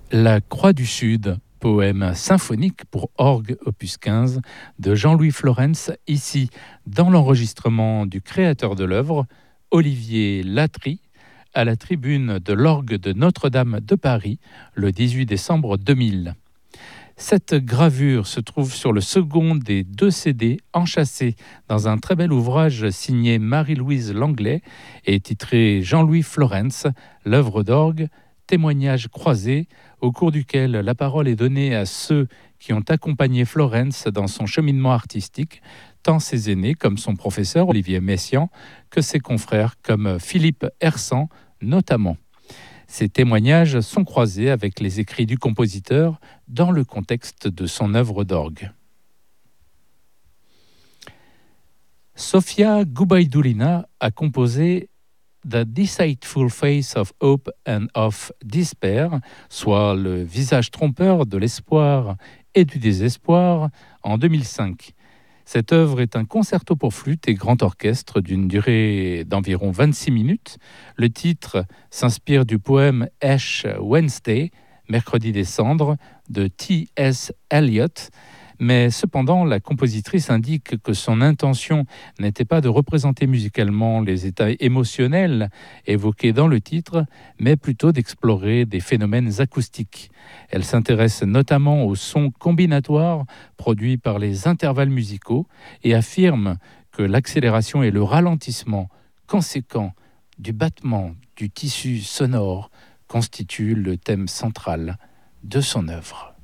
La Croix du Sud, poème symphonique pour orgue opus 15 de Jean-Louis Florence, ici dans l'enregistrement du créateur de l'œuvre, Olivier Latry, à la tribune de l'orgue de Notre-Dame de Paris le 18 décembre 2000. Cette gravure se trouve sur le second des 2 CD enchâssés dans un très bel ouvrage signé Marie-Louise Langlais et titré Jean-Louis Florence, l'œuvre d'orgue, témoignage croisé, au cours duquel la parole est donnée à ceux qui ont accompagné Florence dans son cheminement artistique, tant ses aînés comme son professeur Olivier Messiaen que ses confrères comme Philippe Hersan notamment. Ces témoignages sont croisés avec les écrits du compositeur dans le contexte de son œuvre d'orgue. Sofia Gubaidulina a composé The Deceitful Face of Hope and of Despair, soit le visage trompeur de l'espoir et du désespoir, en 2005. Cette œuvre est un concerto pour flûte et grand orchestre d'une durée d'environ 26 minutes. Le titre s'inspire du poème Ash Wednesday, Mercredi des cendres, de T.S. Eliot, mais cependant la compositrice indique que son intention n'était pas de représenter musicalement les états émotionnels évoqués dans le titre, mais plutôt d'explorer des phénomènes acoustiques. Elle s'intéresse notamment aux sons combinatoires produits par les intervalles musicaux et affirme que l'accélération et le ralentissement conséquent du battement du tissu sonore constituent le thème central de son œuvre.